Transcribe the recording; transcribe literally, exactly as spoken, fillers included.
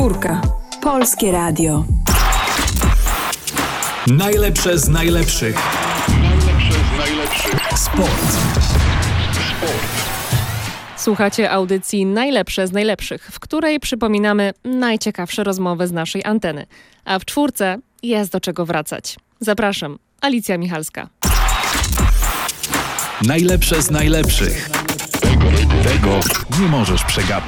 Czwórka. Polskie Radio. Najlepsze z najlepszych. Najlepsze z najlepszych. Sport. Sport. Słuchacie audycji Najlepsze z najlepszych, w której przypominamy najciekawsze rozmowy z naszej anteny. A w czwórce jest do czego wracać. Zapraszam, Alicja Michalska. Najlepsze z najlepszych. Tego, tego nie możesz przegapić.